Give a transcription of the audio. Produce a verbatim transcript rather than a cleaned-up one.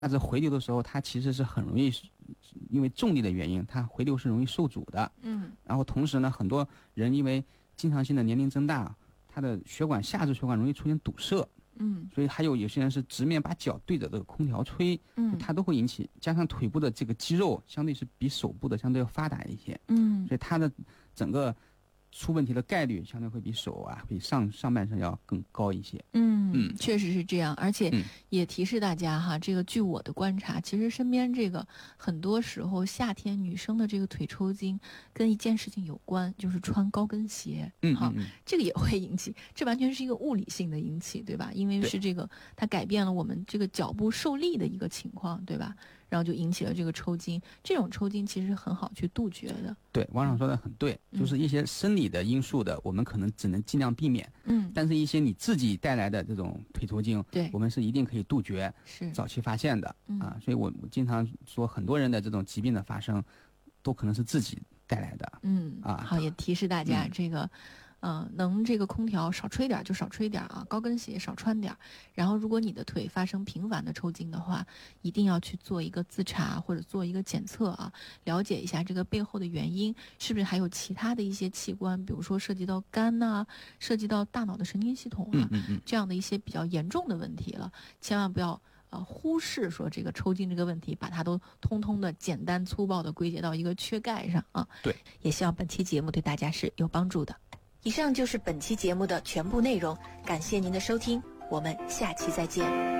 那这回流的时候，它其实是很容易，因为重力的原因，它回流是容易受阻的。 嗯。 然后同时呢，很多人因为经常性的年龄增大，他的血管下肢血管容易出现堵塞。 嗯。 所以还有有些人是直面把脚对着这个空调吹， 嗯， 它都会引起。加上腿部的这个肌肉相对是比手部的相对要发达一些。 嗯。 所以它的整个出问题的概率相对会比手啊，比上上半身要更高一些。 嗯嗯， 确实是这样，而且也提示大家哈，这个据我的观察，其实身边这个很多时候夏天女生的这个腿抽筋跟一件事情有关，就是穿高跟鞋。 嗯哈， 嗯嗯， 这个也会引起，这完全是一个物理性的引起，对吧？因为是这个它改变了我们这个脚部受力的一个情况，对吧？然后就引起了这个抽筋，这种抽筋其实很好去杜绝的。 对，王长说的很对， 嗯、 就是一些生理的因素的，我们可能只能尽量避免。 嗯， 但是一些你自己带来的这种腿抽筋， 对， 我们是一定可以杜绝， 是早期发现的、 嗯、 啊。所以我我经常说，很多人的这种疾病的发生，都可能是自己带来的。 嗯啊， 好，也提示大家、 嗯、 这个。嗯、呃，能这个空调少吹点就少吹点啊，高跟鞋少穿点。然后，如果你的腿发生频繁的抽筋的话，一定要去做一个自查或者做一个检测啊，了解一下这个背后的原因，是不是还有其他的一些器官，比如说涉及到肝呐、啊，涉及到大脑的神经系统啊， 嗯嗯嗯， 这样的一些比较严重的问题了，千万不要呃忽视说这个抽筋这个问题，把它都通通的简单粗暴的归结到一个缺钙上啊。 对， 也希望本期节目对大家是有帮助的。以上就是本期节目的全部内容，感谢您的收听，我们下期再见。